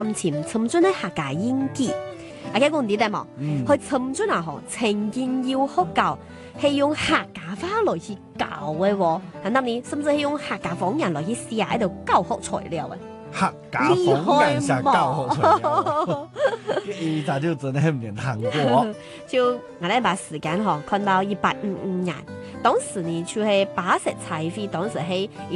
前尋準嘅客家演技，啊，佢講啲得冇？佢尋準啊，嗬，情景要學教，係用客家話來去教嘅喎，係嗱你，甚至係用客家方言來去寫喺度教學材料嘅。 客家方言寫教學材料，依家就真係唔連行過。 就我哋把時間嗬，看到1855年，當時呢就係巴石彩飛，當時係。